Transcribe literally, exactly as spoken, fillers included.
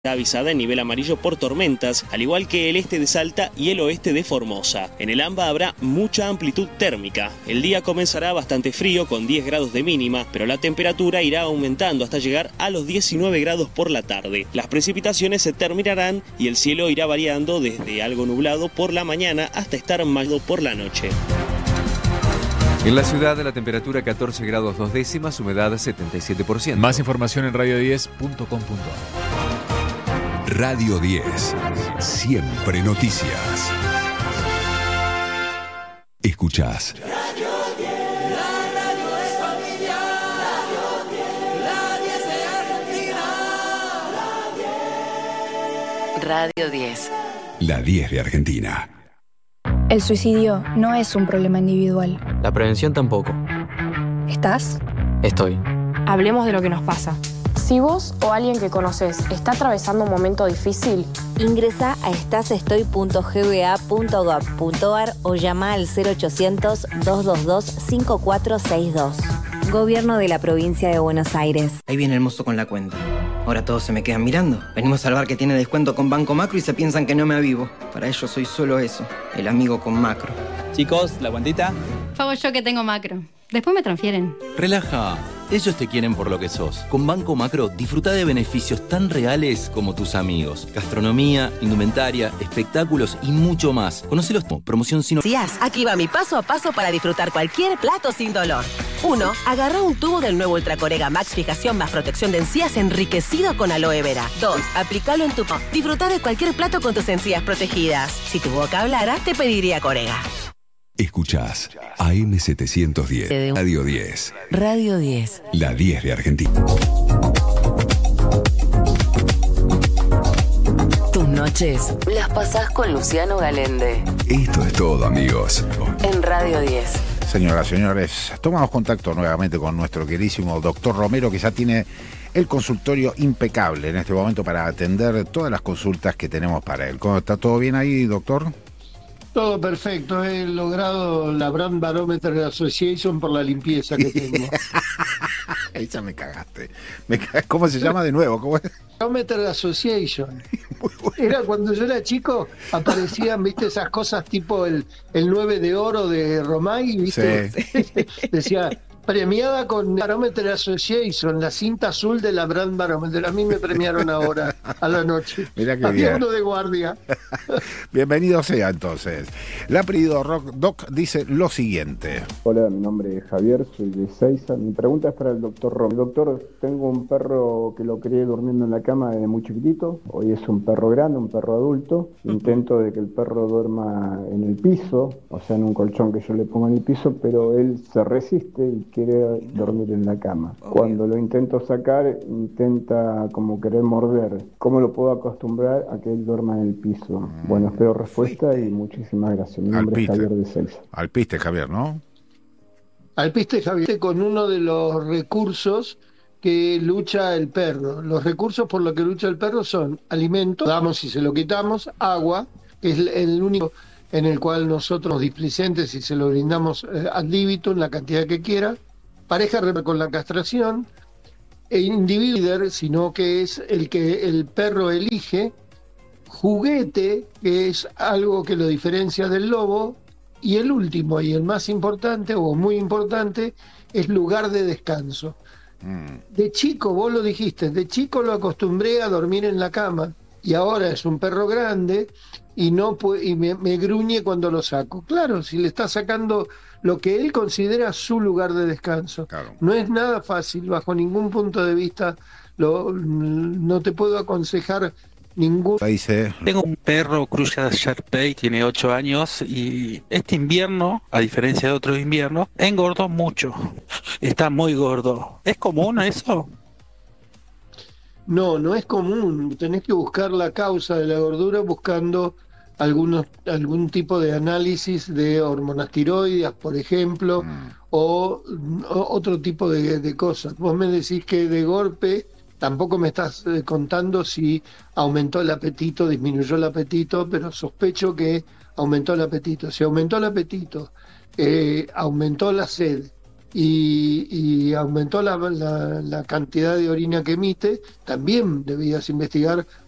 Está avisada en nivel amarillo por tormentas, al igual que el este de Salta y el oeste de Formosa. En el AMBA habrá mucha amplitud térmica. El día comenzará bastante frío con diez grados de mínima, pero la temperatura irá aumentando hasta llegar a los diecinueve grados por la tarde. Las precipitaciones se terminarán y el cielo irá variando desde algo nublado por la mañana hasta estar malo por la noche. En la ciudad la temperatura catorce grados dos décimas, humedad setenta y siete por ciento. Más información en radio diez punto com punto a r. Radio diez, siempre noticias. Escuchás. Radio diez, la radio es familiar. Radio diez, la diez de Argentina. Radio diez. La diez de Argentina. El suicidio no es un problema individual. La prevención tampoco. ¿Estás? Estoy. Hablemos de lo que nos pasa. Si vos o alguien que conoces está atravesando un momento difícil, ingresa a estasestoy punto g b a punto gov punto a r o llama al cero ochocientos, dos dos dos, cinco cuatro seis dos. Gobierno de la Provincia de Buenos Aires. Ahí viene el mozo con la cuenta. Ahora todos se me quedan mirando. Venimos al bar que tiene descuento con Banco Macro y se piensan que no me avivo. Para ellos soy solo eso, el amigo con Macro. Chicos, ¿la cuentita? Favor yo que tengo Macro. Después me transfieren. Relaja. Ellos te quieren por lo que sos. Con Banco Macro disfruta de beneficios tan reales como tus amigos. Gastronomía, indumentaria, espectáculos y mucho más. Conocelos. Promoción sin... Aquí va mi paso a paso para disfrutar cualquier plato sin dolor. uno. Agarra un tubo del nuevo Ultra Corega Max Fijación más protección de encías enriquecido con aloe vera. dos. Aplicalo en tu... Disfruta de cualquier plato con tus encías protegidas. Si tu boca hablara, te pediría Corega. Escuchás A M setecientos diez, Radio diez. Radio diez. La diez de Argentina. Tus noches las pasás con Luciano Galende. Esto es todo, amigos. En Radio diez. Señoras, señores, tomamos contacto nuevamente con nuestro queridísimo doctor Romero, que ya tiene el consultorio impecable en este momento para atender todas las consultas que tenemos para él. ¿Cómo está? ¿Todo bien ahí, doctor? Todo perfecto, he logrado la Brand Barometer Association por la limpieza que tengo. Ahí ya me cagaste. Me cagaste. ¿Cómo se llama de nuevo? ¿Cómo es? Barometer Association. Era cuando yo era chico, aparecían, viste, esas cosas tipo el, el nueve de oro de Romay, viste. Sí. Decía, premiada con Barometer Association, la cinta azul de la Brand Barometer. A mí me premiaron ahora, a la noche. Mirá qué Había bien. uno de guardia. Bienvenido sea, entonces. Láprido Rock Doc dice lo siguiente. Hola, mi nombre es Javier, soy de Seiza. Mi pregunta es para el doctor Rom. Doctor, tengo un perro que lo crié durmiendo en la cama desde muy chiquitito. Hoy es un perro grande, un perro adulto. Intento de que el perro duerma en el piso, o sea, en un colchón que yo le pongo en el piso, pero él se resiste y quiere dormir en la cama. Cuando lo intento sacar, intenta como querer morder. ¿Cómo lo puedo acostumbrar a que él duerma en el piso? Bueno, espero respuesta y muchísimas gracias. Mi nombre es Javier de Seiza. Alpiste, Javier, ¿no? Alpiste, Javier, con uno de los recursos que lucha el perro. Los recursos por los que lucha el perro son alimento, damos y se lo quitamos, agua, que es el único en el cual nosotros displicentes y se lo brindamos eh, ad libitum, la cantidad que quiera, pareja con la castración, e individuo, sino que es el que el perro elige, juguete, que es algo que lo diferencia del lobo, y el último y el más importante, o muy importante, es lugar de descanso. Mm. De chico, vos lo dijiste, de chico lo acostumbré a dormir en la cama, y ahora es un perro grande y no puede, y me, me gruñe cuando lo saco. Claro, si le está sacando lo que él considera su lugar de descanso. Claro. No es nada fácil, bajo ningún punto de vista. Lo, no te puedo aconsejar ningún... Dice... Tengo un perro Cruya Sharpei, tiene ocho años, y este invierno, a diferencia de otros inviernos, engordó mucho. Está muy gordo. ¿Es común eso? No, no es común. Tenés que buscar la causa de la gordura buscando algunos, algún tipo de análisis de hormonas tiroides, por ejemplo, mm. o, o otro tipo de, de cosas. Vos me decís que de golpe, tampoco me estás eh, contando si aumentó el apetito, disminuyó el apetito, pero sospecho que aumentó el apetito. Si aumentó el apetito, eh, aumentó la sed, Y, y aumentó la, la, la cantidad de orina que emite, también debías investigar